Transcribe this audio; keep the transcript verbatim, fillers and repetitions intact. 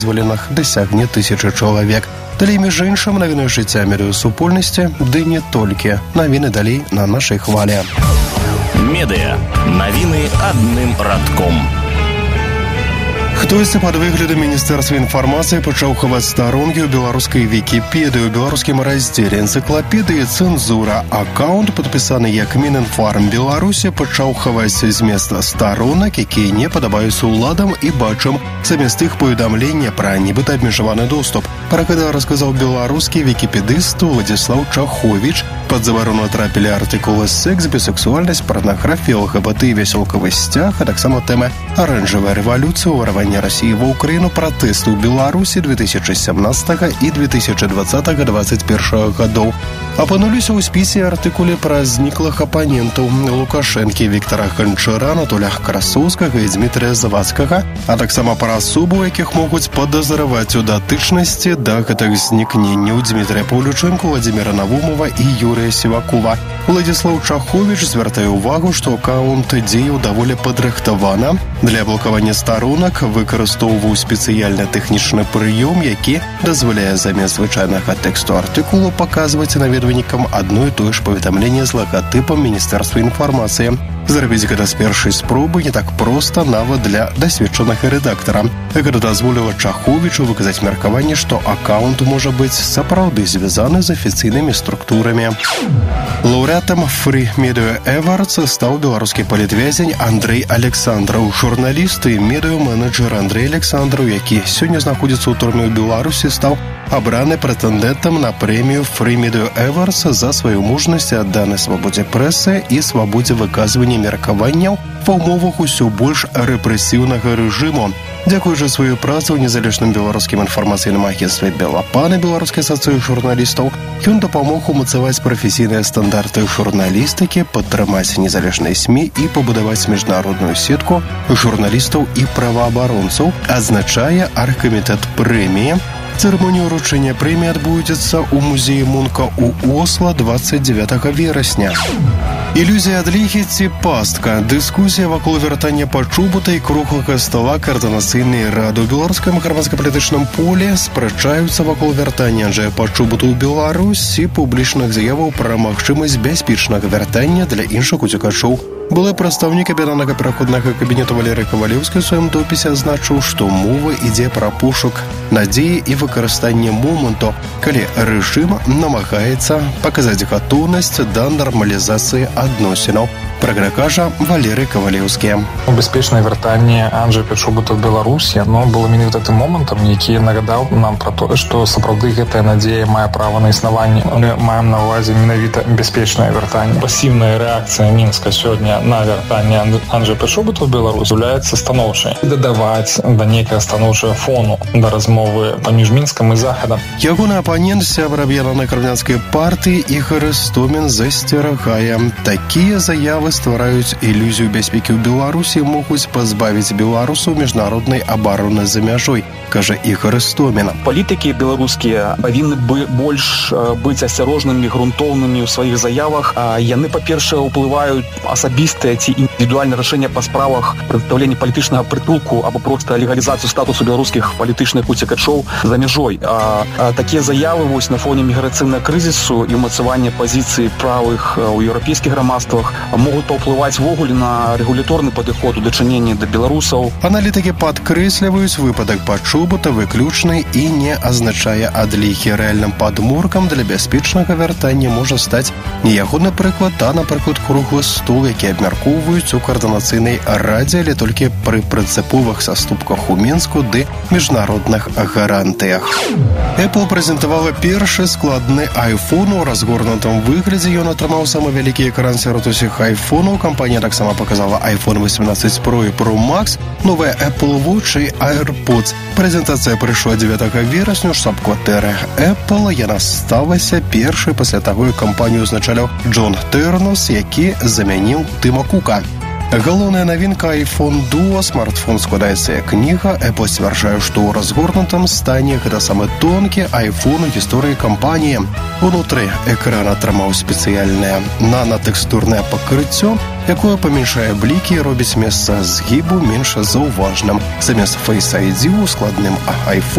зволеных дасягне тысячы чалавек. Далей, між іншым, навіны жыцця медыасупольнасці, ды не толькі. Навіны далей на нашай хвалі. Медыа. Навіны адным радком. Хтосьці пад выглядам Міністэрства інфармацыі пачаў хаваць старонкі ў беларускай Вікіпедыі. У беларускім раздзеле энцыклапедыі «Цэнзура». Аккаунт, падпісаны як Мінінфарм Беларусі, пачаў хаваць змест старонак, якія не падабаюцца ўладам, і бачым замест іх паведамлення пра нібыта абмежаваны доступ. Пра гэта расказаў беларускі вікіпедыст Владзіслаў Чаховіч. Пад забарону трапілі артыкулы «Секс, бісексуальнасць, парнаграфія, ЛГБТ і вясёлкавы сцяг», а таксама тэма «Аранжавая рэвалюцыя, ўварванне России в Украину, протесты ў Беларусі две тысячи семнадцатого і две тысячи двадцатого двадцать первого годов. Апынуліся ў спісе артыкулы пра зніклых апанентаў Лукашэнкі, Віктара Ганчара, Анатоля Красоўскага і Дмітрия Завадскага, а таксама пра асобу, якіх могуць падазраваць у датычнасці да гэтых знікненняў Дмітрия Паўлючэнка, Владзіміра Навумова і Юрія Сівакова. Владзіслаў Чаховіч звяртае ўвагу, што аккаунт дзеяў даволі падрыхтавана. Для блакавання старонак выкарыстоўваў спецыяльны тэхнічны прыём, які дазваляе замест звычайнага тэксту артыкулу паказваць наведвальнікам адно і тое ж паведамленне з лагатыпам Міністэрства інфармацыі. Зрабіць гэта з першай спробы не так проста нават для дасведчанага рэдактара. Гэта дазволіла Чаховічу выказаць меркаванне, што аккаунт можа быць сапраўды звязаны з афіцыйнымі структурамі. Лаўрэатам Free Media Awards стаў беларускі палітвязень Андрэй Александраў. Журналіст і медыа-менеджер Андрэй Александраў, які сёння знаходзіцца ў турме ў Беларусі, стаў абраны прэтэндэнтам на прэмію Free Media Awards за сваю мужнасць, адданай свабодзе прэсы і свабодзе выказвання меркаванняў ва ўмовах усё больш рэпрэсіўнага рэжыму. Дзякуючы сваю працу ў незалежным беларускім інфармацыйным агенцтве «Белапан» і беларускай асацыяцыі журналістаў ён дапамог умацаваць прафесійныя стандарты журналістыкі, падтрымаць незалежныя СМІ і пабудаваць міжнародную сетку журналістаў і праваабаронцаў, адзначае аргкамітэт прэміі. Цырымонія ўручэння прэміі адбудзецца ў музеі Мунка ў Осла двадцать девятого верасня. Ілюзія адлігі ці пастка. Дыскусія вакол вяртання пачубута і круглага стала каардынацыйнай рады. У беларускім грамадска-палітычным поле спрачаюцца вакол вяртання Анджэя Пачубута ў Беларусь і публічных заяваў пра магчымасць бяспечнага вяртання для іншых уцекачоў. Былы прадстаўнік аб'яднанага пераходнага кабінету Валерый Кавалеўскі ў сваім допісе адзначыў, што мова ідзе пра пошук надзеі і выкарыстанне моманту, калі рэжым намагаецца паказаць гатоўнасць да нармалізацыі адносінаў. Пра гэта кажа Валерый Кавалеўскі. Бяспечнае вяртанне Анджэя Пачубута ў Беларусі, оно было менавіта тым момантам, які нагадаў нам пра тое, што сапраўды гэтая надзея мае права на існаванне. Мы маем на ўвазе менавіта бяспечнае вяртанне. Пасіўная рэакцыя Мінска сёння на вяртанне Анджэя Пачубута ў Беларусь з'яўляецца станоўчай. Дадаваць да нейкага станоўчага фону да размовы паміж Мінскам і Захадам. Ягоны апанент, сябар аб'яднанай крымянскай партыі Ігар Істомін засцерагае. Такія заявы ствараюць ілюзію бяспекі ў Беларусі, могуць пазбавіць беларусаў міжнароднай абароны за мяжой, кажа Ігар Істомін. Палітыкі беларускія павінны больш быць асцярожнымі, грунтоўнымі ў сваіх заявах. Яны, па-першае, уплываюць асабістыя ці індывідуальныя рашэння па справах прадстаўлення палітычнага прытулку або проста легалізацыю статусу беларускіх палітычных уцекачоў за мяжой. А, а такія заявы вось на фоне міграцыйнага крызісу і ўмацавання пазіцыі правых у еўрапейскіх грамадствах могуць паўплываць ввогуле на рэгуляторны падыход у дачыненні да беларусаў. Аналітыкі падкрэсліваюць, выпадак Пачубута выключны і не азначае адлігі. Рэальным падмуркам для бяспечнага вяртання можа стаць не ягоны прыклад, а, напрыклад, круглы стол, які абмяркоўваюць у каардынацыйнай радзе, але толькі пры прынцыповых саступках у Мінску ды міжнародных гарантыях. Apple прэзентавала першы складны iPhone у разгорнутым выглядзе. Ён атрымаў самы вялікі экран сярод усіх айфонаў. Кампанія таксама показала iPhone восемнадцать Pro і Pro Max, новыя Apple Watch і AirPods. Прэзентацыя прыйшла дзевятага верасня ў штаб-кватэры Apple. Яна сталася першай пасля таго, як кампанію узначаліў Джон Тэрнус, які замяніў Тыма Кука. Галоўная навінка iPhone Duo. Смартфон складаецца як кніга. Apple сцвярджае, што ў разгорнутым стане гэта самы тонкі iPhone у гісторыі кампаніі. Унутры экран атрымаў спецыяльнае нанатэкстурнае пакрыццё, якое памяншае блікі і робіць месца згібу менш заўважным. Замест Face ай ді ў складным iPhone